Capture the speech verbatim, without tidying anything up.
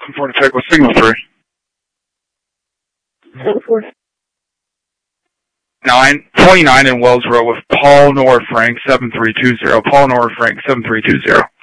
For the take with signal three. Four. Nine twenty nine in Wells Row with Paul Nor Frank seven three two zero. Paul Nor Frank seven three two zero.